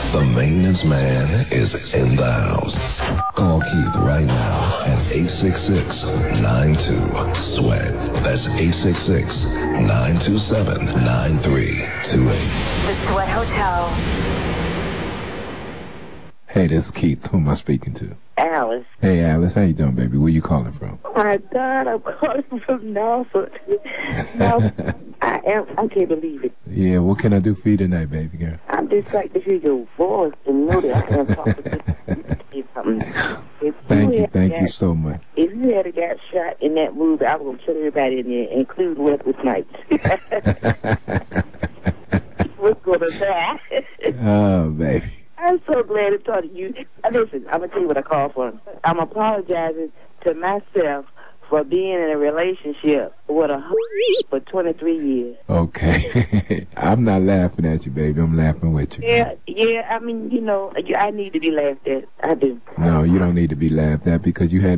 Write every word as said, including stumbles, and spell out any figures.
The maintenance man is in the house. Call Keith right now at eight six six, nine two, sweat. That's eight six six, nine two seven, nine three two eight. The Sweat Hotel. Hey, this is Keith. Who am I speaking to? Alice. Hey, Alice. How you doing, baby? Where you calling from? Oh, my God. I'm calling from Norfolk. No, I am. I can't believe it. Yeah, what can I do for you tonight, baby girl? I'm just like to hear your voice and know that I can talk to you something. If Thank you. had Thank got, you so much. If you had got shot in that movie, I was going to kill everybody in there, including Wesley Snipes. What's going to die? Oh, baby. I'm so glad to talk to you. Uh, Listen, I'm going to tell you what I call for. I'm apologizing to myself for being in a relationship with a hoe for twenty-three years. Okay. I'm not laughing at you, baby. I'm laughing with you. Yeah, yeah, I mean, you know, I need to be laughed at. I do. No, you don't need to be laughed at because you had